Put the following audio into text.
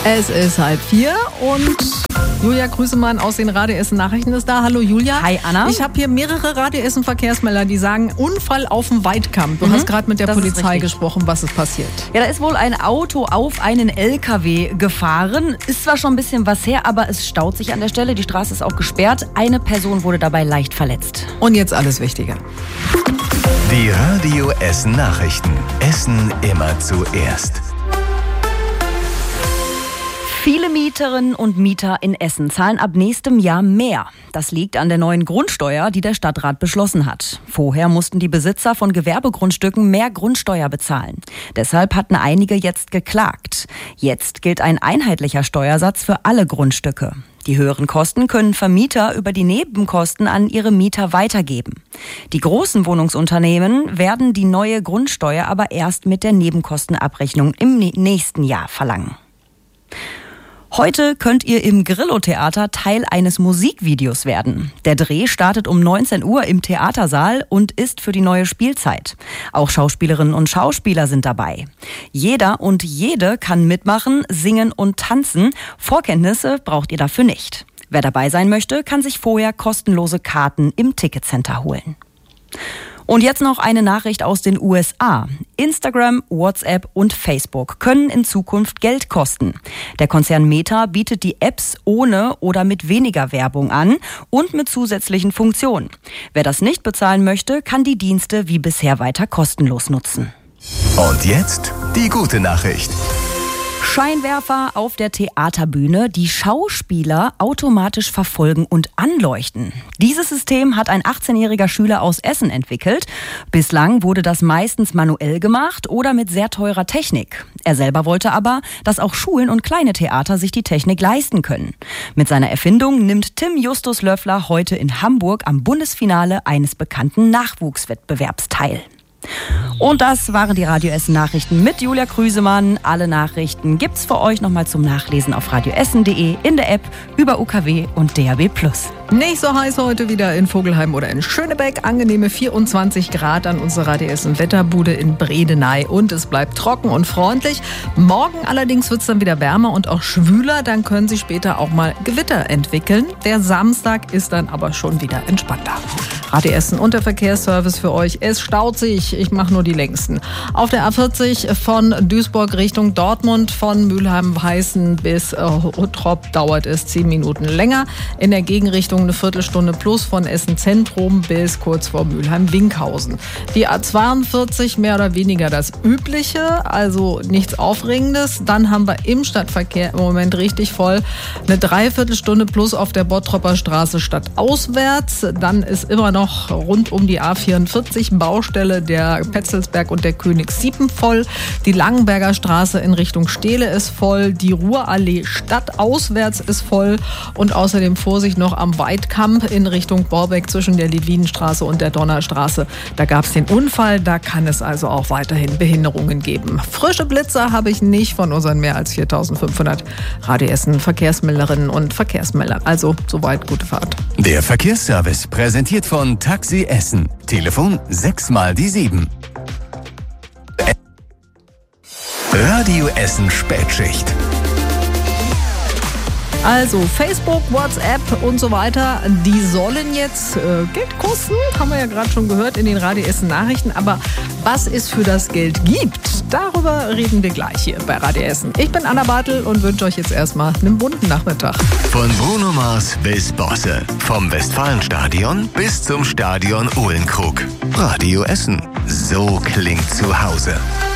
Es ist 3:30 und Julia Grüsemann aus den Radio Essen Nachrichten ist da. Hallo Julia. Hi Anna. Ich habe hier mehrere Radio Essen Verkehrsmelder, die sagen Unfall auf dem Weidkamp. Du hast gerade mit der Polizei gesprochen, was ist passiert? Ja, da ist wohl ein Auto auf einen LKW gefahren. Ist zwar schon ein bisschen was her, aber es staut sich an der Stelle. Die Straße ist auch gesperrt. Eine Person wurde dabei leicht verletzt. Und jetzt alles Wichtige. Die Radio Essen Nachrichten. Essen immer zuerst. Viele Mieterinnen und Mieter in Essen zahlen ab nächstem Jahr mehr. Das liegt an der neuen Grundsteuer, die der Stadtrat beschlossen hat. Vorher mussten die Besitzer von Gewerbegrundstücken mehr Grundsteuer bezahlen. Deshalb hatten einige jetzt geklagt. Jetzt gilt ein einheitlicher Steuersatz für alle Grundstücke. Die höheren Kosten können Vermieter über die Nebenkosten an ihre Mieter weitergeben. Die großen Wohnungsunternehmen werden die neue Grundsteuer aber erst mit der Nebenkostenabrechnung im nächsten Jahr verlangen. Heute könnt ihr im Grillo-Theater Teil eines Musikvideos werden. Der Dreh startet um 19 Uhr im Theatersaal und ist für die neue Spielzeit. Auch Schauspielerinnen und Schauspieler sind dabei. Jeder und jede kann mitmachen, singen und tanzen. Vorkenntnisse braucht ihr dafür nicht. Wer dabei sein möchte, kann sich vorher kostenlose Karten im Ticketcenter holen. Und jetzt noch eine Nachricht aus den USA. Instagram, WhatsApp und Facebook können in Zukunft Geld kosten. Der Konzern Meta bietet die Apps ohne oder mit weniger Werbung an und mit zusätzlichen Funktionen. Wer das nicht bezahlen möchte, kann die Dienste wie bisher weiter kostenlos nutzen. Und jetzt die gute Nachricht. Scheinwerfer auf der Theaterbühne, die Schauspieler automatisch verfolgen und anleuchten. Dieses System hat ein 18-jähriger Schüler aus Essen entwickelt. Bislang wurde das meistens manuell gemacht oder mit sehr teurer Technik. Er selber wollte aber, dass auch Schulen und kleine Theater sich die Technik leisten können. Mit seiner Erfindung nimmt Tim Justus Löffler heute in Hamburg am Bundesfinale eines bekannten Nachwuchswettbewerbs teil. Und das waren die Radio Essen Nachrichten mit Julia Grüsemann. Alle Nachrichten gibt's für euch nochmal zum Nachlesen auf radioessen.de, in der App, über UKW und DAB+. Nicht so heiß heute wieder in Vogelheim oder in Schönebeck. Angenehme 24 Grad an unserer Radio Essen Wetterbude in Bredeney. Und es bleibt trocken und freundlich. Morgen allerdings wird's dann wieder wärmer und auch schwüler. Dann können sich später auch mal Gewitter entwickeln. Der Samstag ist dann aber schon wieder entspannter. Radio Essen und der Verkehrsservice für euch. Es staut sich. Ich mache nur die längsten. Auf der A40 von Duisburg Richtung Dortmund, von Mülheim-Weißen bis Huttrop dauert es 10 Minuten länger. In der Gegenrichtung eine Viertelstunde plus von Essen-Zentrum bis kurz vor Mülheim-Winkhausen. Die A42 mehr oder weniger das Übliche, also nichts Aufregendes. Dann haben wir im Stadtverkehr im Moment richtig voll. Eine Dreiviertelstunde plus auf der Bottropper Straße stadtauswärts. Dann ist immer noch rund um die A44 Baustelle der Petzelsberg und der Königssiepen voll. Die Langenberger Straße in Richtung Stehle ist voll. Die Ruhrallee stadtauswärts ist voll. Und außerdem Vorsicht noch am Weidkamp in Richtung Borbeck zwischen der Livinenstraße und der Donnerstraße. Da gab es den Unfall. Da kann es also auch weiterhin Behinderungen geben. Frische Blitzer habe ich nicht von unseren mehr als 4.500 Radio Essen Verkehrsmelderinnen und Verkehrsmelder. Also soweit gute Fahrt. Der Verkehrsservice präsentiert von Taxi Essen. Telefon 6x7. Radio Essen Spätschicht. Also Facebook, WhatsApp und so weiter, die sollen jetzt Geld kosten, haben wir ja gerade schon gehört in den Radio Essen Nachrichten. Aber was es für das Geld gibt, darüber reden wir gleich hier bei Radio Essen. Ich bin Anna Bartel und wünsche euch jetzt erstmal einen bunten Nachmittag. Von Bruno Mars bis Bosse, vom Westfalenstadion bis zum Stadion Uhlenkrug. Radio Essen, so klingt zu Hause.